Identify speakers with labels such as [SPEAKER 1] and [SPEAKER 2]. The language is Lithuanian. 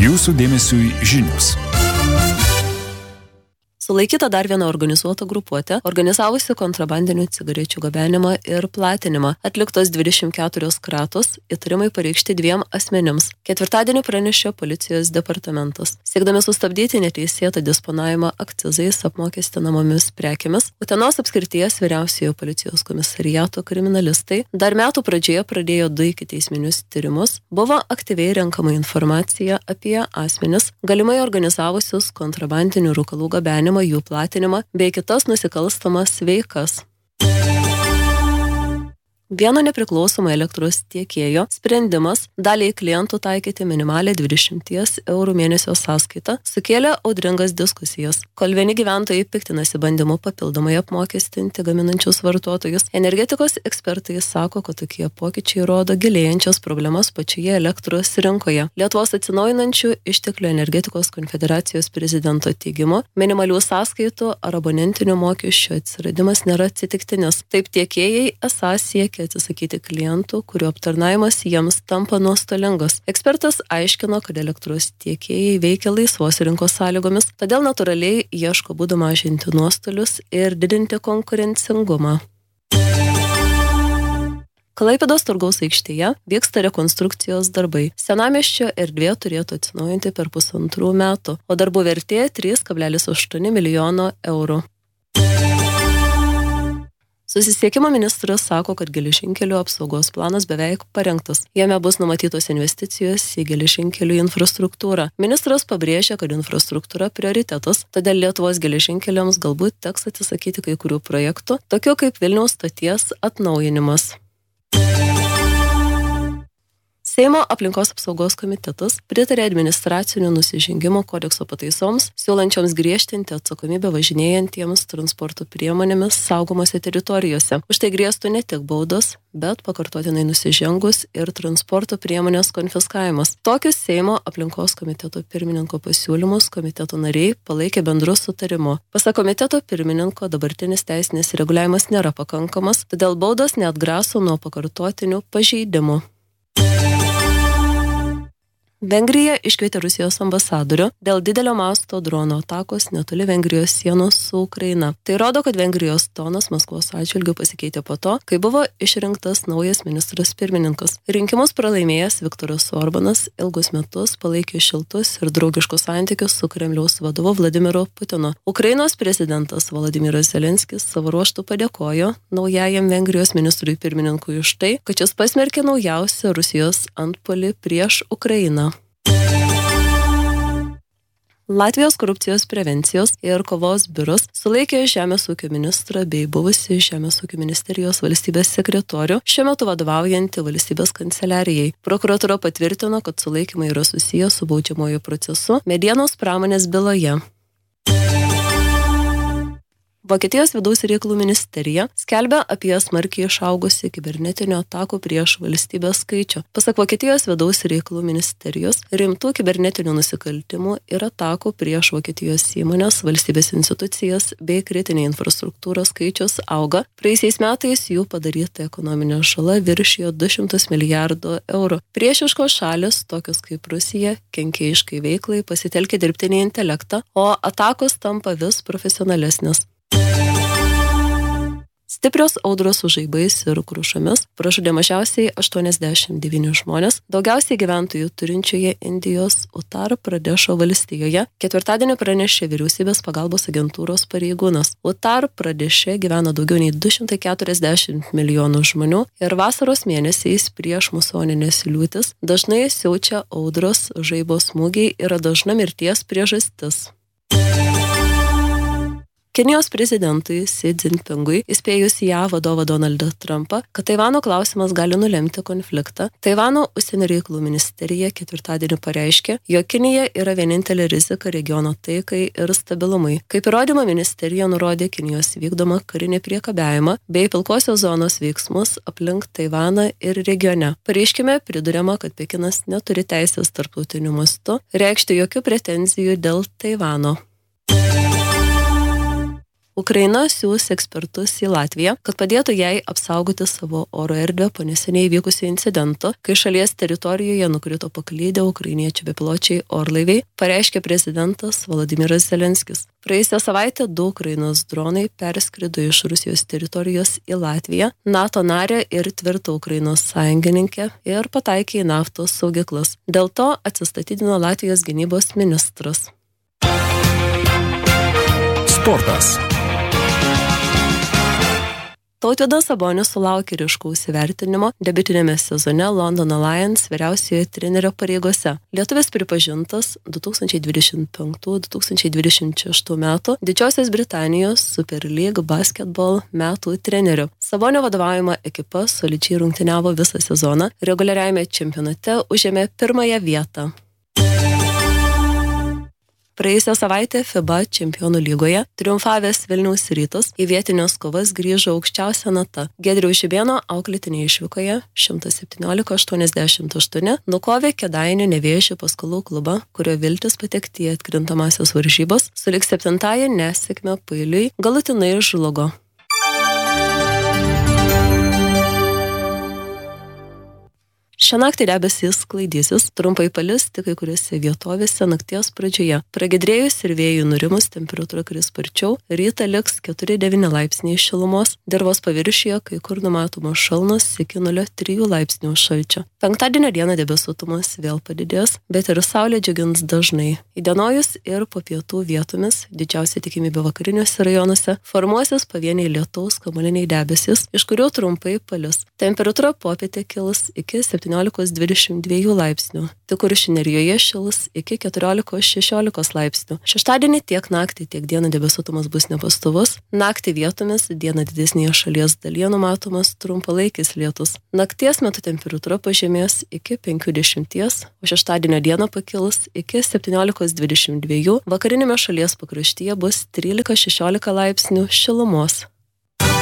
[SPEAKER 1] Jūsų dėmesiui žinios.
[SPEAKER 2] Sulaikyta dar viena organizuota grupuotė, organizavusi kontrabandinių cigarečių gabenimą ir platinimą. Atliktos 24 kratos, įtarimai pareikšti 2 asmenims. Ketvirtadienį pranešė policijos departamentas. Siekdami sustabdyti neteisėtą disponavimą akcizais apmokestinamomis prekėmis, Utenos apskrities vyriausiojo policijos komisariato kriminalistai dar metų pradžioje pradėjo 2 ikiteisminius tyrimus. Buvo aktyviai renkama informacija apie asmenis, galimai organizavusius kontrabandinių rūkalų gabenimą, jų platinimą bei kitas nusikalstamas veikas. Vieno nepriklausomo elektros tiekėjo sprendimas daliai klientų taikyti minimalę 20 eurų mėnesio sąskaitą sukėlė audringas diskusijas. Kol vieni gyventojai piktinasi bandymu papildomai apmokestinti gaminančius vartotojus, energetikos ekspertai sako, kad tokie pokyčiai rodo gilėjančias problemas pačioje elektros rinkoje. Lietuvos atsinaujinančių išteklių energetikos konfederacijos prezidento teigimu, minimalių sąskaitų ar abonentinių mokesčių atsiradimas nėra atsitiktinis. Taip tiekėjai esą siekia atsisakyti klientų, kurių aptarnavimas jiems tampa nuostolingas. Ekspertas aiškino, kad elektros tiekėjai veikia laisvos rinkos sąlygomis, todėl natūraliai ieško būdų mažinti nuostolius ir didinti konkurencingumą. Klaipėdos turgaus aikštėje vyksta rekonstrukcijos darbai. Senamiesčio erdvė turėtų atsinaujinti per 1,5 metų, o darbų vertė 3,8 milijono eurų. Susisiekimo ministras sako, kad geležinkelių apsaugos planas beveik parengtas. Jame bus numatytos investicijos į geležinkelių infrastruktūrą. Ministras pabrėžia, kad infrastruktūra prioritetas, todėl Lietuvos geležinkeliams galbūt teks atsisakyti kai kurių projektų, tokių kaip Vilniaus stoties atnaujinimas. Seimo aplinkos apsaugos komitetas pritarė administracinių nusižengimų kodekso pataisoms, siūlančioms griežtinti atsakomybę važinėjantiems transporto priemonėmis saugomose teritorijose. Už tai grėstų ne tik baudos, bet pakartotinai nusižengus ir transporto priemonės konfiskavimas. Tokius Seimo aplinkos komiteto pirmininko pasiūlymus komiteto nariai palaikė bendru sutarimu. Pasak komiteto pirmininko, dabartinis teisinis reguliavimas nėra pakankamas, todėl baudos neatgraso nuo pakartotinių pažeidimų. Vengrija iškvietė Rusijos ambasadorių dėl didelio masto drono atakos netoli Vengrijos sienos su Ukraina. Tai rodo, kad Vengrijos tonas Maskvos atžvilgiu pasikeitė po to, kai buvo išrinktas naujas ministras pirmininkas. Rinkimus pralaimėjęs Viktoras Orbanas ilgus metus palaikė šiltus ir draugiškus santykius su Kremliaus vadovu Vladimiru Putinu. Ukrainos prezidentas Volodymyras Zelenskis savo ruožtu padėkojo naujajam Vengrijos ministrui pirmininkui už tai, kad šis pasmerkė naujausią Rusijos antpuolį prieš Ukrainą. Latvijos korupcijos prevencijos ir kovos biuras sulaikė Žemės ūkio ministrą bei buvusį Žemės ūkio ministerijos valstybės sekretorių, šiuo metu vadovaujantį valstybės kanceliarijai. Prokuratūra patvirtino, kad sulaikymai yra susiję su baudžiamuoju procesu medienos pramonės byloje. Vokietijos vidaus reikalų ministerija skelbia apie smarkiai išaugusį kibernetinių atakų prieš valstybę skaičių. Pasak Vokietijos vidaus reikalų ministerijos, rimtų kibernetinių nusikaltimų ir atakų prieš Vokietijos įmonės, valstybės institucijas bei kritinę infrastruktūrą skaičius auga. Praėjusiais metais jų padaryta ekonominė žala viršijo 200 milijardų eurų. Priešiškos šalys, tokios kaip Rusija, kenkėjiškai veiklai pasitelkia dirbtinį intelektą, o atakos tampa vis profesionalesnės. Stiprios audros su žaibais ir krušomis pražudė mažiausiai 89 žmonės, daugiausiai gyventojų turinčioje Indijos Uttar Pradešo valstijoje, ketvirtadienį pranešė vyriausybės pagalbos agentūros pareigūnas. Uttar Pradeše gyvena daugiau nei 240 milijonų žmonių ir vasaros mėnesiais prieš musoninės liūtis dažnai siaučia audros, žaibo smūgiai yra dažna mirties priežastis. Kinijos prezidentui Xi Jinpingui įspėjus JAV vadovą Donaldą Trumpą, kad Taivano klausimas gali nulemti konfliktą, Taivano užsienio reikalų ministerija ketvirtadienį pareiškė, jog Kinija yra vienintelė rizika regiono taikai ir stabilumui. Kaip įrodymą ministerija nurodė Kinijos vykdomą karinį priekabiavimą bei pilkosios zonos veiksmus aplink Taivaną ir regione. Pareiškime priduriama, kad Pekinas neturi teisės tarptautiniu mastu reikšti jokių pretenzijų dėl Taivano. Ukraina siūs ekspertus į Latviją, kad padėtų jai apsaugoti savo oro erdvę po neseniai įvykusio incidento, kai šalies teritorijoje nukrito paklydę ukrainiečių bepiločiai orlaiviai, pareiškė prezidentas Volodymyras Zelenskis. Praėjusią savaitę 2 Ukrainos dronai perskrido iš Rusijos teritorijos į Latviją, NATO narę ir tvirtą Ukrainos sąjungininkę ir pataikė į naftos saugyklas. Dėl to atsistatydino Latvijos gynybos ministras.
[SPEAKER 1] Sportas.
[SPEAKER 2] Tautvydas Sabonis sulaukė ryškaus įvertinimo debiutinėme sezone London Lions vyriausiojo trenerio pareigose. Lietuvis pripažintas 2025-2026 metų Didžiosios Britanijos Super League basketball metų treneriu. Sabonio vadovaujama ekipa solidžiai rungtyniavo visą sezoną, reguliariajame čempionate užėmė 1 vietą. Praėjusią savaitę FIBA čempionų lygoje triumfavęs Vilniaus Rytas į vietinės kovas grįžo aukščiausia nata. Giedriaus Žibėno auklėtinė išvykoje 117-88 nukovė Kėdainių Nevėžio Paskolų klubą, kurio viltis patekti į atkrintamąsias varžybas sulig 7-ąją nesėkmę pailiui galutinai žlugo. Šią naktį debesys sklaidysis, trumpai palis tik kai kuriuose vietovėse nakties pradžioje. Pragiedrėjus ir vėjų nurimus temperatūra kris sparčiau, rytą liks 4-9 laipsniai šilumos, dirvos paviršiuje kai kur numatomos šalnos iki 0,3 laipsnių šalčio. Penktadienio dieną debesuotumas vėl padidės, bet ir saulė džiugins dažnai. Įdienojus ir po pietų vietomis, didžiausia tikimybė vakariniuose rajonuose, formuosis pavieniai lietaus kamuoliniai debesys, iš kurių trumpai palis. Temperatūra popietė kils iki 17-22 laipsnių. Tik Kuršių nerijoje šils iki 14-16 laipsnių. Šeštadienį tiek naktį, tiek dieną debesuotumas bus nepastovus. Naktį vietomis, dieną didesnėje šalies dalyje numatomas trumpalaikis lietus. Nakties metu temperatūra pažemės iki 50, o šeštadienio dieną pakils iki 17-22. Vakarinėme šalies pakraštyje bus 13-16 laipsnių šilumos.